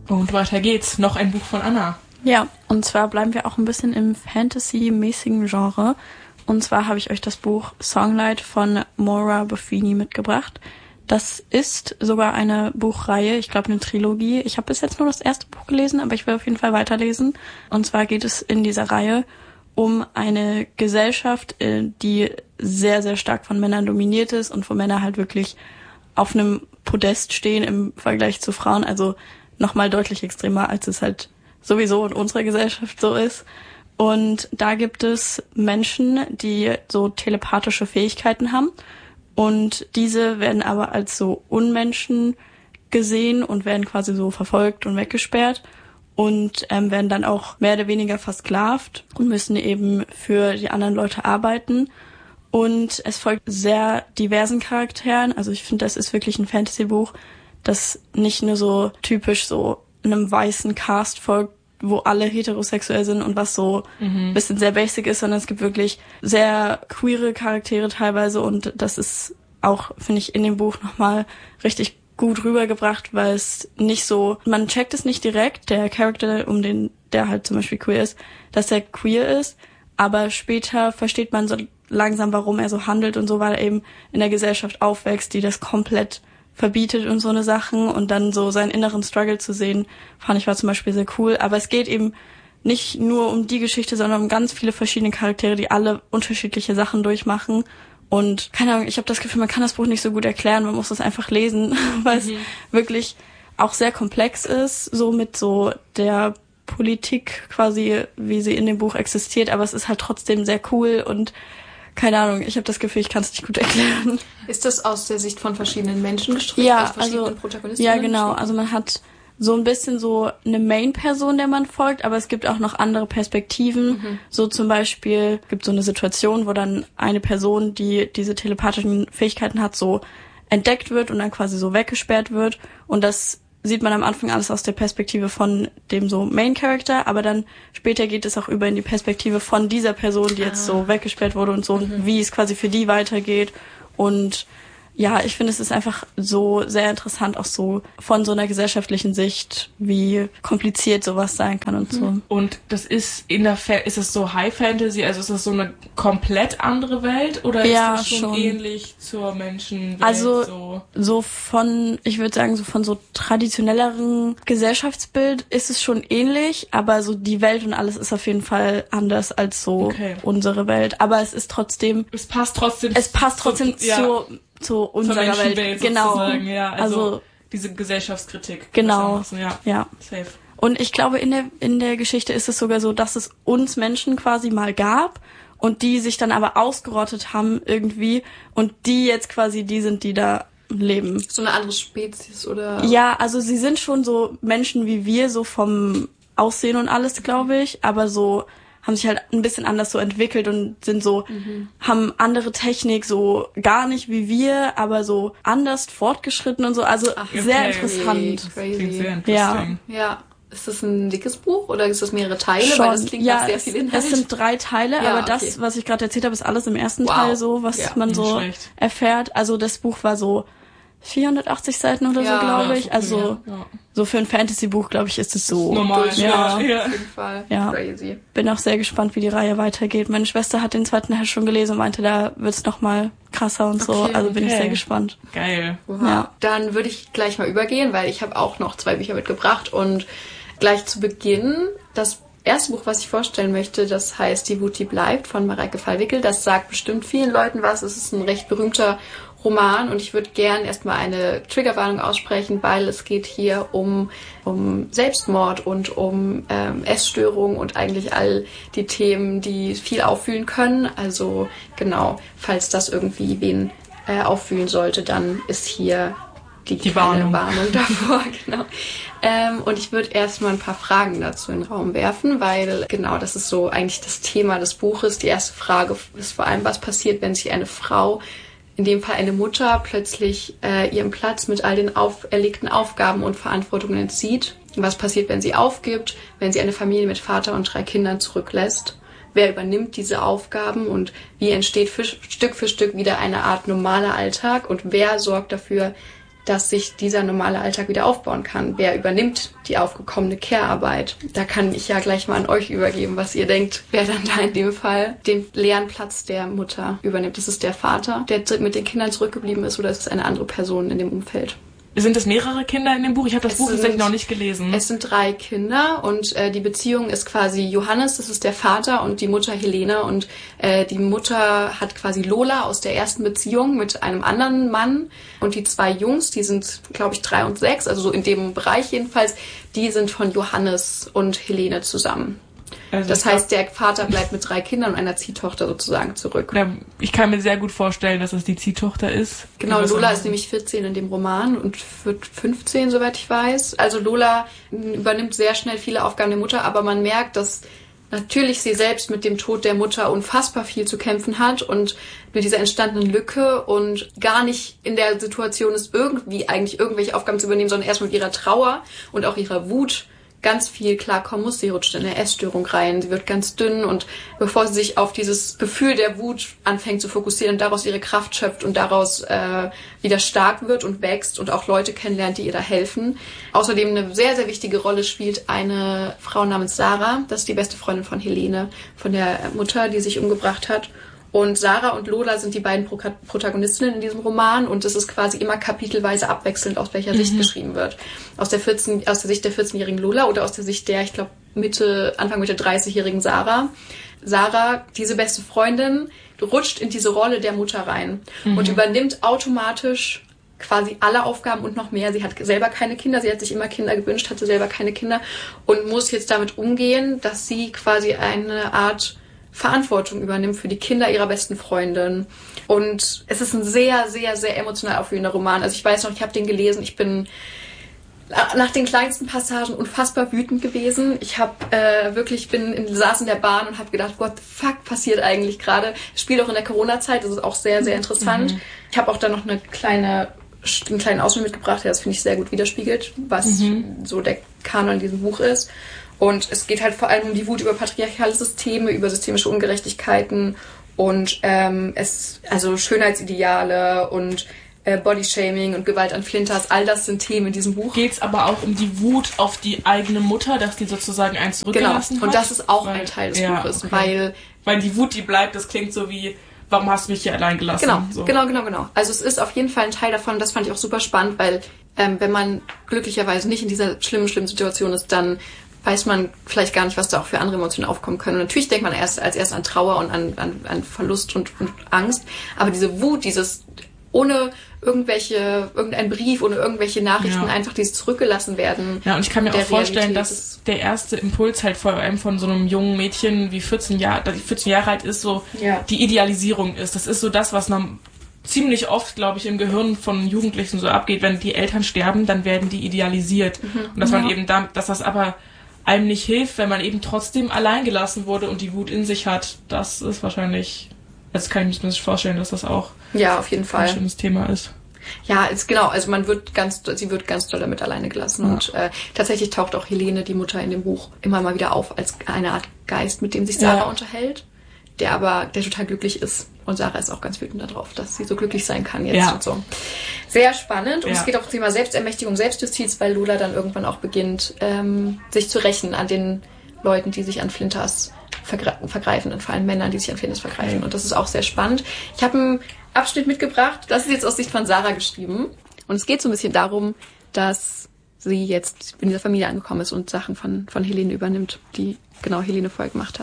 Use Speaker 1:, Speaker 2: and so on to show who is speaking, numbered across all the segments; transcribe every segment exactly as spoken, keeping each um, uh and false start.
Speaker 1: Und weiter geht's. Noch ein Buch von Anna.
Speaker 2: Ja, und zwar bleiben wir auch ein bisschen im Fantasy-mäßigen Genre. Und zwar habe ich euch das Buch Songlight von Maura Buffini mitgebracht. Das ist sogar eine Buchreihe, ich glaube eine Trilogie. Ich habe bis jetzt nur das erste Buch gelesen, aber ich will auf jeden Fall weiterlesen. Und zwar geht es in dieser Reihe um eine Gesellschaft, die sehr, sehr stark von Männern dominiert ist und wo Männer halt wirklich auf einem Podest stehen im Vergleich zu Frauen. Also nochmal deutlich extremer, als es halt sowieso in unserer Gesellschaft so ist. Und da gibt es Menschen, die so telepathische Fähigkeiten haben. Und diese werden aber als so Unmenschen gesehen und werden quasi so verfolgt und weggesperrt. Und ähm, werden dann auch mehr oder weniger versklavt und müssen eben für die anderen Leute arbeiten. Und es folgt sehr diversen Charakteren. Also ich finde, das ist wirklich ein Fantasy-Buch, das nicht nur so typisch so einem weißen Cast folgt, wo alle heterosexuell sind und was so ein mhm. bisschen sehr basic ist, sondern es gibt wirklich sehr queere Charaktere teilweise und das ist auch, finde ich, in dem Buch nochmal richtig gut rübergebracht, weil es nicht so, man checkt es nicht direkt, der Charakter, um den, der halt zum Beispiel queer ist, dass er queer ist, aber später versteht man so langsam, warum er so handelt und so, weil er eben in der Gesellschaft aufwächst, die das komplett verbietet und so eine Sachen und dann so seinen inneren Struggle zu sehen, fand ich war zum Beispiel sehr cool. Aber es geht eben nicht nur um die Geschichte, sondern um ganz viele verschiedene Charaktere, die alle unterschiedliche Sachen durchmachen. Und keine Ahnung, ich habe das Gefühl, man kann das Buch nicht so gut erklären, man muss es einfach lesen, weil mhm. es wirklich auch sehr komplex ist, so mit so der Politik quasi, wie sie in dem Buch existiert. Aber es ist halt trotzdem sehr cool und keine Ahnung, ich habe das Gefühl, ich kann es nicht gut erklären.
Speaker 3: Ist das aus der Sicht von verschiedenen Menschen gestrickt?
Speaker 2: Ja,
Speaker 3: aus verschiedenen
Speaker 2: also,
Speaker 3: Protagonisten?
Speaker 2: Ja, genau. Also man hat so ein bisschen so eine Main-Person, der man folgt, aber es gibt auch noch andere Perspektiven. Mhm. So zum Beispiel gibt es so eine Situation, wo dann eine Person, die diese telepathischen Fähigkeiten hat, so entdeckt wird und dann quasi so weggesperrt wird. Und das sieht man am Anfang alles aus der Perspektive von dem so Main Character, aber dann später geht es auch über in die Perspektive von dieser Person, die jetzt ah. so weggesperrt wurde und so, mhm. wie es quasi für die weitergeht. Und ja, ich finde, es ist einfach so sehr interessant, auch so von so einer gesellschaftlichen Sicht, wie kompliziert sowas sein kann und so.
Speaker 1: Und das ist in der Fa- ist es so High Fantasy, also ist das so eine komplett andere Welt oder
Speaker 2: ja,
Speaker 1: ist das schon,
Speaker 2: schon
Speaker 1: ähnlich zur Menschenwelt?
Speaker 2: Also
Speaker 1: so?
Speaker 2: so von, ich würde sagen, so von so traditionelleren Gesellschaftsbild ist es schon ähnlich, aber so die Welt und alles ist auf jeden Fall anders als so okay. unsere Welt. Aber es ist trotzdem...
Speaker 1: Es passt trotzdem...
Speaker 2: Es passt trotzdem
Speaker 1: zu... Ja.
Speaker 2: zu zu unserer Welt,
Speaker 1: Welt
Speaker 2: genau.
Speaker 1: Ja, also, also diese Gesellschaftskritik.
Speaker 2: Genau.
Speaker 1: Ja.
Speaker 2: ja.
Speaker 1: Safe.
Speaker 2: Und ich glaube, in der in der Geschichte ist es sogar so, dass es uns Menschen quasi mal gab und die sich dann aber ausgerottet haben irgendwie und die jetzt quasi die sind, die da leben.
Speaker 3: So eine andere Spezies oder?
Speaker 2: Ja, also sie sind schon so Menschen wie wir, so vom Aussehen und alles, glaube ich, aber so haben sich halt ein bisschen anders so entwickelt und sind so, mhm. haben andere Technik, so gar nicht wie wir, aber so anders fortgeschritten und so, also Ach, sehr okay. interessant.
Speaker 3: Crazy.
Speaker 1: Sehr interessant.
Speaker 3: Ja. ja. Ist das ein dickes Buch oder ist das mehrere Teile?
Speaker 2: Schon.
Speaker 3: Weil das klingt
Speaker 2: ja,
Speaker 3: nach sehr viel Inhalt.
Speaker 2: Es sind drei Teile,
Speaker 3: ja,
Speaker 2: aber
Speaker 3: okay.
Speaker 2: das, was ich gerade erzählt habe, ist alles im ersten
Speaker 3: wow.
Speaker 2: Teil so, was
Speaker 3: ja.
Speaker 2: man so
Speaker 1: schlecht.
Speaker 2: erfährt. Also das Buch war so vierhundertachtzig Seiten oder
Speaker 3: ja,
Speaker 2: so, glaube ich.
Speaker 1: Okay,
Speaker 2: also
Speaker 1: ja.
Speaker 2: so für ein Fantasy-Buch, glaube ich, ist es so
Speaker 1: normal.
Speaker 2: Ja,
Speaker 3: ja. auf jeden Fall.
Speaker 2: Ja.
Speaker 3: Crazy.
Speaker 2: Bin auch sehr gespannt, wie die Reihe weitergeht. Meine Schwester hat den zweiten Teil schon gelesen und meinte, da wird's noch mal krasser und so.
Speaker 3: Okay,
Speaker 2: also bin
Speaker 1: okay.
Speaker 2: ich sehr gespannt.
Speaker 1: Geil.
Speaker 2: Ja.
Speaker 3: Dann würde ich gleich mal übergehen, weil ich habe auch noch zwei Bücher mitgebracht und gleich zu Beginn das erste Buch, was ich vorstellen möchte, das heißt Die Wut, die bleibt von Mareike Fallwickel. Das sagt bestimmt vielen Leuten was. Es ist ein recht berühmter Roman und ich würde gern erstmal eine Triggerwarnung aussprechen, weil es geht hier um, um Selbstmord und um ähm, Essstörungen und eigentlich all die Themen, die viel auffühlen können. Also genau, falls das irgendwie wen äh, auffühlen sollte, dann ist hier die,
Speaker 1: die
Speaker 3: Warnung.
Speaker 1: Warnung
Speaker 3: davor. Genau. Ähm, und ich würde erstmal ein paar Fragen dazu in den Raum werfen, weil genau das ist so eigentlich das Thema des Buches. Die erste Frage ist vor allem, was passiert, wenn sich eine Frau, in dem Fall eine Mutter, plötzlich äh, ihren Platz mit all den auferlegten Aufgaben und Verantwortungen entzieht. Was passiert, wenn sie aufgibt, wenn sie eine Familie mit Vater und drei Kindern zurücklässt? Wer übernimmt diese Aufgaben und wie entsteht für, Stück für Stück wieder eine Art normaler Alltag? Und wer sorgt dafür, dass sich dieser normale Alltag wieder aufbauen kann. Wer übernimmt die aufgekommene Care-Arbeit? Da kann ich ja gleich mal an euch übergeben, was ihr denkt, wer dann da in dem Fall den leeren Platz der Mutter übernimmt. Ist es der Vater, der mit den Kindern zurückgeblieben ist, oder ist es eine andere Person in dem Umfeld?
Speaker 1: Sind es mehrere Kinder in dem Buch? Ich habe das
Speaker 3: Es
Speaker 1: Buch
Speaker 3: sind-
Speaker 1: tatsächlich noch nicht gelesen.
Speaker 3: Es sind drei Kinder und äh, die Beziehung ist quasi Johannes, das ist der Vater, und die Mutter Helene. Und äh, die Mutter hat quasi Lola aus der ersten Beziehung mit einem anderen Mann. Und die zwei Jungs, die sind, glaube ich, drei und sechs, also so in dem Bereich jedenfalls, die sind von Johannes und Helene zusammen.
Speaker 1: Also
Speaker 3: Das
Speaker 1: ich glaub-
Speaker 3: heißt, der Vater bleibt mit drei Kindern und einer Ziehtochter sozusagen zurück.
Speaker 1: Ja, ich kann mir sehr gut vorstellen, dass es die Ziehtochter ist.
Speaker 3: Genau,
Speaker 1: Was
Speaker 3: Lola
Speaker 1: auch-
Speaker 3: ist nämlich vierzehn in dem Roman und wird fünfzehn, soweit ich weiß. Also Lola übernimmt sehr schnell viele Aufgaben der Mutter, aber man merkt, dass natürlich sie selbst mit dem Tod der Mutter unfassbar viel zu kämpfen hat und mit dieser entstandenen Lücke und gar nicht in der Situation ist, irgendwie eigentlich irgendwelche Aufgaben zu übernehmen, sondern erst mit ihrer Trauer und auch ihrer Wut ganz viel klarkommen muss. Sie rutscht in eine Essstörung rein, sie wird ganz dünn, und bevor sie sich auf dieses Gefühl der Wut anfängt zu fokussieren und daraus ihre Kraft schöpft und daraus äh, wieder stark wird und wächst und auch Leute kennenlernt, die ihr da helfen. Außerdem eine sehr, sehr wichtige Rolle spielt eine Frau namens Sarah. Das ist die beste Freundin von Helene, von der Mutter, die sich umgebracht hat. Und Sarah und Lola sind die beiden Pro- Protagonistinnen in diesem Roman, und es ist quasi immer kapitelweise abwechselnd, aus welcher Sicht geschrieben wird. Aus der vierzehn, aus der Sicht der vierzehnjährigen Lola oder aus der Sicht der, ich glaube, Mitte, Anfang Mitte dreißigjährigen Sarah. Sarah, diese beste Freundin, rutscht in diese Rolle der Mutter rein und übernimmt automatisch quasi alle Aufgaben und noch mehr. Sie hat selber keine Kinder, sie hat sich immer Kinder gewünscht, hatte selber keine Kinder und muss jetzt damit umgehen, dass sie quasi eine Art Verantwortung übernimmt für die Kinder ihrer besten Freundin. Und es ist ein sehr, sehr, sehr emotional aufwühlender Roman. Also ich weiß noch, ich habe den gelesen, ich bin nach den kleinsten Passagen unfassbar wütend gewesen. Ich habe äh, wirklich, bin in, saß in der Bahn und habe gedacht, what the fuck passiert eigentlich gerade? Es spielt auch in der Corona-Zeit, das ist auch sehr, sehr interessant. Mhm. Ich habe auch da noch eine kleine, einen kleinen Ausschnitt mitgebracht, der das, finde ich, sehr gut widerspiegelt, was mhm. so der Kanon in diesem Buch ist. Und es geht halt vor allem um die Wut über patriarchale Systeme, über systemische Ungerechtigkeiten und ähm, es, also Schönheitsideale und äh, Bodyshaming und Gewalt an Flinters. All das sind Themen in diesem Buch.
Speaker 1: Geht's aber auch um die Wut auf die eigene Mutter, dass die sozusagen einen zurückgelassen
Speaker 3: genau.
Speaker 1: hat?
Speaker 3: Und das ist auch
Speaker 1: weil,
Speaker 3: ein Teil des
Speaker 1: ja,
Speaker 3: Buches,
Speaker 1: okay.
Speaker 3: weil
Speaker 1: weil die Wut, die bleibt, das klingt so wie, warum hast du mich hier allein gelassen?
Speaker 3: Genau,
Speaker 1: so.
Speaker 3: genau, genau, genau. Also es ist auf jeden Fall ein Teil davon, das fand ich auch super spannend, weil ähm, wenn man glücklicherweise nicht in dieser schlimmen, schlimmen Situation ist, dann weiß man vielleicht gar nicht, was da auch für andere Emotionen aufkommen können. Und natürlich denkt man erst als erst an Trauer und an, an, an Verlust und, und Angst. Aber diese Wut, dieses ohne irgendwelche, irgendein Brief, ohne irgendwelche Nachrichten,
Speaker 1: ja.
Speaker 3: einfach dieses zurückgelassen werden.
Speaker 1: Ja, und ich kann mir auch vorstellen,
Speaker 3: Realität
Speaker 1: dass der erste Impuls halt vor allem von so einem jungen Mädchen wie vierzehn Jahre, dass die vierzehn Jahre alt ist, so
Speaker 3: ja.
Speaker 1: die Idealisierung ist. Das ist so das, was noch ziemlich oft, glaube ich, im Gehirn von Jugendlichen so abgeht. Wenn die Eltern sterben, dann werden die idealisiert. Mhm. Und dass man
Speaker 2: Ja.
Speaker 1: eben da, dass das aber einem nicht hilft, wenn man eben trotzdem allein gelassen wurde und die Wut in sich hat. Das ist wahrscheinlich, jetzt kann ich mir nicht vorstellen, dass das auch
Speaker 3: Ja, auf jeden Fall.
Speaker 1: ein schönes Thema ist.
Speaker 3: Ja, ist genau, also man wird ganz, sie wird ganz doll damit alleine gelassen.
Speaker 1: Ja.
Speaker 3: Und äh, tatsächlich taucht auch Helene, die Mutter, in dem Buch immer mal wieder auf als eine Art Geist, mit dem sich Sarah
Speaker 1: Ja.
Speaker 3: unterhält, der aber, der total glücklich ist. Und Sarah ist auch ganz wütend darauf, dass sie so glücklich sein kann jetzt
Speaker 1: Ja.
Speaker 3: und so. Sehr spannend. Und
Speaker 1: Ja.
Speaker 3: es geht auch um das Thema Selbstermächtigung, Selbstjustiz, weil Lola dann irgendwann auch beginnt, ähm, sich zu rächen an den Leuten, die sich an Flinters vergre- vergreifen und vor allem Männern, die sich an Flinters vergreifen.
Speaker 1: Okay.
Speaker 3: Und das ist auch sehr spannend. Ich habe einen Abschnitt mitgebracht. Das ist jetzt aus Sicht von Sarah geschrieben. Und es geht so ein bisschen darum, dass sie jetzt in dieser Familie angekommen ist und Sachen von, von Helene übernimmt, die genau Helene vorher gemacht hat.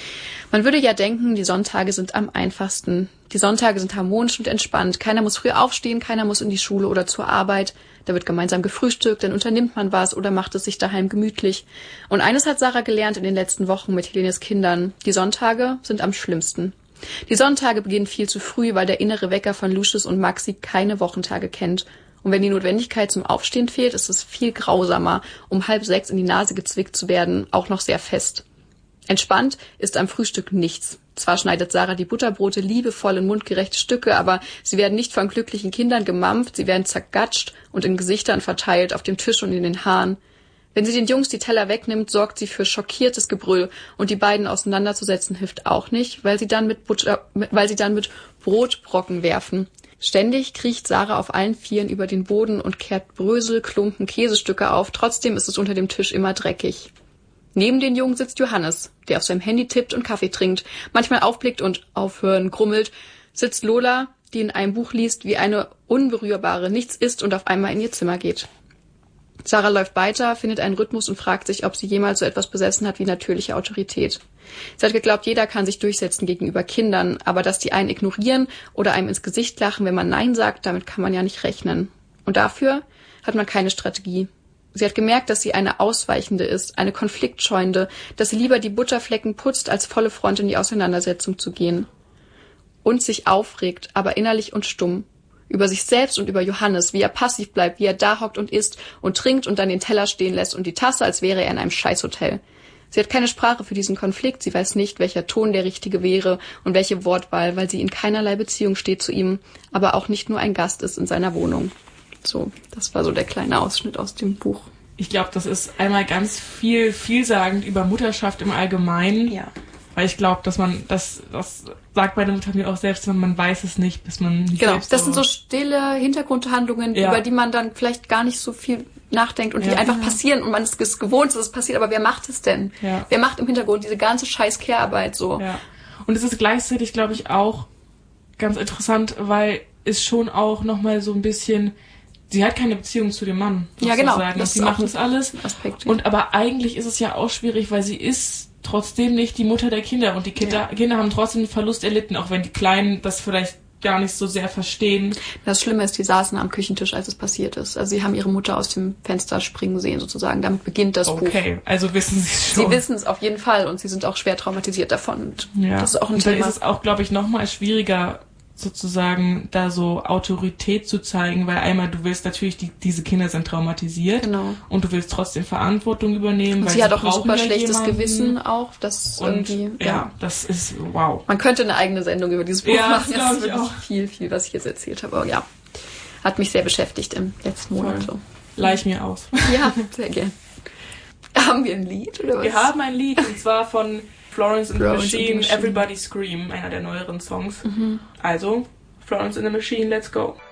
Speaker 3: Man würde ja denken, die Sonntage sind am einfachsten. Die Sonntage sind harmonisch und entspannt. Keiner muss früh aufstehen, keiner muss in die Schule oder zur Arbeit. Da wird gemeinsam gefrühstückt, dann unternimmt man was oder macht es sich daheim gemütlich. Und eines hat Sarah gelernt in den letzten Wochen mit Helenes Kindern. Die Sonntage sind am schlimmsten. Die Sonntage beginnen viel zu früh, weil der innere Wecker von Lucius und Maxi keine Wochentage kennt. Und wenn die Notwendigkeit zum Aufstehen fehlt, ist es viel grausamer, um halb sechs in die Nase gezwickt zu werden, auch noch sehr fest. Entspannt ist am Frühstück nichts. Zwar schneidet Sarah die Butterbrote liebevoll in mundgerechte Stücke, aber sie werden nicht von glücklichen Kindern gemampft, sie werden zergatscht und in Gesichtern verteilt, auf dem Tisch und in den Haaren. Wenn sie den Jungs die Teller wegnimmt, sorgt sie für schockiertes Gebrüll und die beiden auseinanderzusetzen hilft auch nicht, weil sie dann mit, Butter, weil sie dann mit Brotbrocken werfen. Ständig kriecht Sarah auf allen Vieren über den Boden und kehrt Brösel, Klumpen, Käsestücke auf. Trotzdem ist es unter dem Tisch immer dreckig. Neben den Jungen sitzt Johannes, der auf seinem Handy tippt und Kaffee trinkt, manchmal aufblickt und aufhören grummelt. Sitzt Lola, die in einem Buch liest, wie eine Unberührbare, nichts isst und auf einmal in ihr Zimmer geht. Sarah läuft weiter, findet einen Rhythmus und fragt sich, ob sie jemals so etwas besessen hat wie natürliche Autorität. Sie hat geglaubt, jeder kann sich durchsetzen gegenüber Kindern, aber dass die einen ignorieren oder einem ins Gesicht lachen, wenn man Nein sagt, damit kann man ja nicht rechnen. Und dafür hat man keine Strategie. Sie hat gemerkt, dass sie eine Ausweichende ist, eine Konfliktscheuende, dass sie lieber die Butterflecken putzt, als volle Front in die Auseinandersetzung zu gehen. Und sich aufregt, aber innerlich und stumm. Über sich selbst und über Johannes, wie er passiv bleibt, wie er da hockt und isst und trinkt und dann den Teller stehen lässt und die Tasse, als wäre er in einem Scheißhotel. Sie hat keine Sprache für diesen Konflikt, sie weiß nicht, welcher Ton der richtige wäre und welche Wortwahl, weil sie in keinerlei Beziehung steht zu ihm, aber auch nicht nur ein Gast ist in seiner Wohnung. So, das war so der kleine Ausschnitt aus dem Buch.
Speaker 1: Ich glaube, das ist einmal ganz viel vielsagend über Mutterschaft im Allgemeinen.
Speaker 3: Ja.
Speaker 1: Weil ich glaube, dass man, das, das sagt meine Mutter mir auch selbst, wenn man weiß es nicht, bis man nicht
Speaker 3: Genau,
Speaker 1: selbst
Speaker 3: das sind so stille Hintergrundhandlungen,
Speaker 1: ja.
Speaker 3: über die man dann vielleicht gar nicht so viel nachdenkt und
Speaker 1: ja.
Speaker 3: die einfach passieren und man ist es gewohnt, dass es passiert, aber wer macht es denn?
Speaker 1: Ja.
Speaker 3: Wer macht im Hintergrund diese ganze scheiß Care-Arbeit so?
Speaker 1: Ja. Und es ist gleichzeitig, glaube ich, auch ganz interessant, weil es schon auch nochmal so ein bisschen, sie hat keine Beziehung zu dem Mann.
Speaker 3: Ja, genau.
Speaker 1: Das sie macht das alles.
Speaker 3: Aspekt,
Speaker 1: und aber eigentlich ist es ja auch schwierig, weil sie ist trotzdem nicht die Mutter der Kinder und die Kinder, ja. Kinder haben trotzdem einen Verlust erlitten, auch wenn die Kleinen das vielleicht gar nicht so sehr verstehen.
Speaker 3: Das Schlimme ist, die saßen am Küchentisch, als es passiert ist. Also sie haben ihre Mutter aus dem Fenster springen sehen, sozusagen. Damit beginnt das
Speaker 1: okay.
Speaker 3: Buch.
Speaker 1: Okay, also wissen sie es schon.
Speaker 3: Sie wissen es auf jeden Fall und sie sind auch schwer traumatisiert davon. Und
Speaker 1: ja.
Speaker 3: das ist auch ein
Speaker 1: und dann
Speaker 3: Thema.
Speaker 1: ist es auch, glaube ich, nochmal schwieriger, sozusagen da so Autorität zu zeigen, weil einmal du willst natürlich, die, diese Kinder sind traumatisiert
Speaker 3: genau.
Speaker 1: und du willst trotzdem Verantwortung übernehmen.
Speaker 3: Und
Speaker 1: weil
Speaker 3: sie hat auch ein super
Speaker 1: ja
Speaker 3: schlechtes
Speaker 1: jemanden.
Speaker 3: Gewissen auch. Das
Speaker 1: und
Speaker 3: irgendwie,
Speaker 1: ja, ja, das ist wow.
Speaker 3: Man könnte eine eigene Sendung über dieses Buch
Speaker 1: ja,
Speaker 3: machen.
Speaker 1: Das,
Speaker 3: das ist
Speaker 1: ich
Speaker 3: wirklich
Speaker 1: auch.
Speaker 3: viel, viel, was ich jetzt erzählt habe. Aber ja, hat mich sehr beschäftigt im letzten Monat. So.
Speaker 1: Leih mir aus.
Speaker 3: Ja, sehr gern. Haben wir ein Lied oder was?
Speaker 1: Wir haben ein Lied und zwar von Florence and the
Speaker 3: Florence
Speaker 1: Machine,
Speaker 3: and the Machine.
Speaker 1: Everybody Scream, einer der neueren Songs.
Speaker 3: Mhm.
Speaker 1: Also Florence and the Machine, let's go.